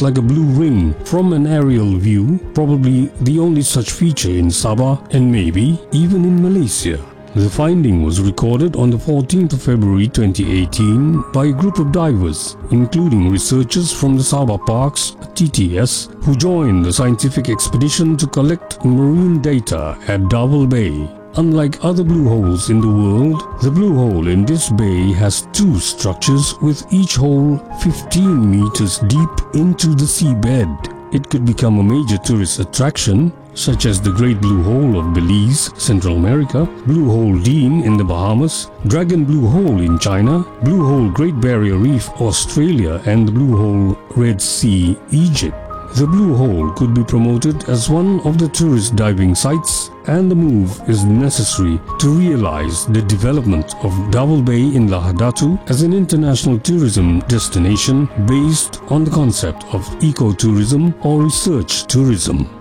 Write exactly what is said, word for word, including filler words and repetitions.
looks like a blue ring from an aerial view, probably the only such feature in Sabah and maybe even in Malaysia. The finding was recorded on the fourteenth of February twenty eighteen by a group of divers, including researchers from the Sabah Parks T T S, who joined the scientific expedition to collect marine data at Double Bay. Unlike other blue holes in the world, the blue hole in this bay has two structures, with each hole fifteen meters deep into the seabed. It could become a major tourist attraction, such as the Great Blue Hole of Belize, Central America, Blue Hole Dean in the Bahamas, Dragon Blue Hole in China, Blue Hole Great Barrier Reef, Australia, and the Blue Hole Red Sea, Egypt. The Blue Hole could be promoted as one of the tourist diving sites, and the move is necessary to realize the development of Double Bay in Lahadatu as an international tourism destination based on the concept of ecotourism or research tourism.